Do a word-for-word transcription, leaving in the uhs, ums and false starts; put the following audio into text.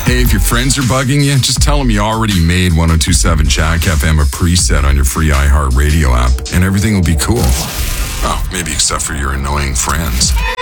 Hey, if your friends are bugging you, just tell them you already made one oh two point seven Jack F M a preset on your free iHeartRadio app, and everything will be cool. Oh, maybe except for your annoying friends.